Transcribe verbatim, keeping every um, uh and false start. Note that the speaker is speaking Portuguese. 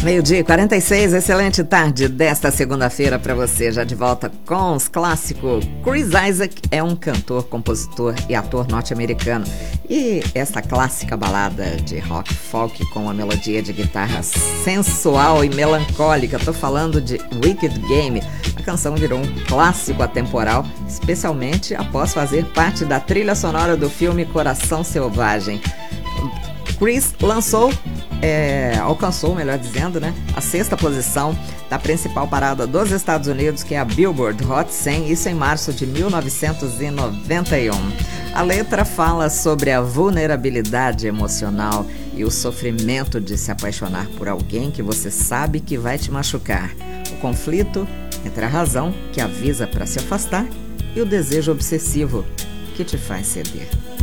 Meio-dia e quarenta e seis, excelente tarde desta segunda-feira para você, já de volta com os clássicos. Chris Isaak é um cantor, compositor e ator norte-americano. E essa clássica balada de rock folk com uma melodia de guitarra sensual e melancólica, tô falando de Wicked Game. A canção virou um clássico atemporal, especialmente após fazer parte da trilha sonora do filme Coração Selvagem. Chris lançou, é, alcançou, melhor dizendo, né, a sexta posição da principal parada dos Estados Unidos, que é a Billboard Hot cem, isso em março de mil novecentos e noventa e um. A letra fala sobre a vulnerabilidade emocional e o sofrimento de se apaixonar por alguém que você sabe que vai te machucar. O conflito entre a razão, que avisa para se afastar, e o desejo obsessivo, que te faz ceder.